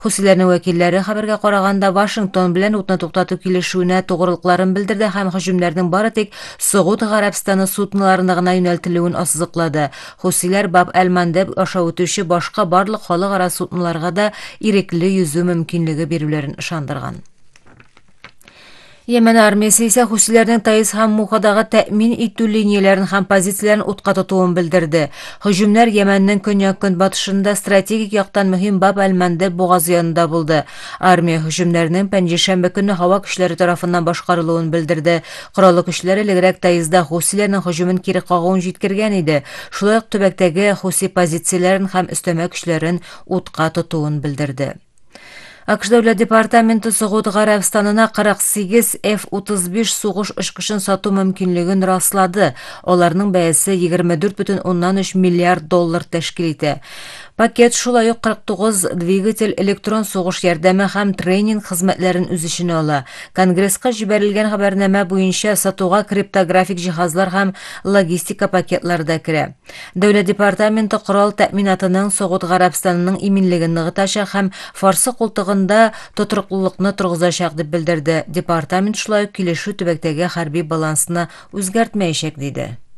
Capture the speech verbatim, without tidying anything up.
Хусиләрнең вәкилләре хәбәргә караганда Вашингтон белән утны туктату килешүенә тугрылыкларын белдерде һәм һөҗүмнәрнең бары тик Согуд Гарәбстаны судноларына гына юнәлтелүен ассызыклады. Хусиләр Баб әл-Мандеб аша үтүче башка барлык халыкара судноларга да ирекле йөзү мөмкинлеге бирүләрен ышандырган. Йемен армиясе исә хусиләрнең Таиз һәм Мухадагы тәэмин итү линияләрен һәм позицияләрен утка тотуын белдерде. Һөҗүмнәр Йеменнең көньяк-көнбатышында стратегик яктан мөһим Баб әл-Мандеб бугазы янында булды. Армия һөҗүмнәрнең пәнҗешәмбе көнне һава көчләре тарафыннан башкарылуын белдерде. Кораллы көчләр элегрәк Таизда хусиләрнең һөҗүмен кире кагуын җиткергән иде. Шулай ук төбәктәге хуси позицияләрен һәм өстәмә көчләрен утка тотуын белдерде. АКШ Дәүләт департаменты Согуд Гарәбстанына кырык сигез эф утыз биш сугыш очкычын сату мөмкинлеген раслады. Аларның бәясе егерме дүрт бөтен уннан өч миллиард доллар тәшкил итә. Пакет шулай ук кырык тугыз двигатель, электрон сугыш ярдәме һәм тренинг хезмәтләрен үз эченә ала. Конгресска җибәрелгән хәбәрнамә буенча сатуга криптографик җиһазлар һәм логистика пакетлары да керә. Дәүләт департаменты корал тәэминатының Согуд Гарәбстанының иминлеген ныгытачак һәм Фарсы култыгында тотырлыклыкны торгызачак дип белдерде. Департамент шулай ук килешү төбәктәге хәрби балансны үзгәртмәячәк диде.